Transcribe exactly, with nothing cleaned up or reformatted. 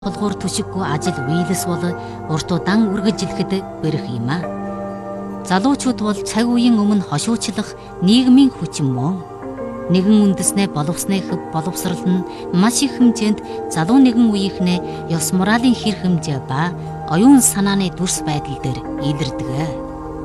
Холгоор төшиггүй ажил биелэс бол урт удаан үргэлжлэхэд бэрх юм а. Залуучууд бол цаг үеийн өмнө хошуучлах нийгмийн хүчин мөн. Нэгэн үндэснээ боловсныг боловсрал нь маш их хэмжээнд залуу нэгэн үеийнхнээ ёс моралын хэр хэмжээ ба оюун санааны дүрс байдал дээр илэрдэг.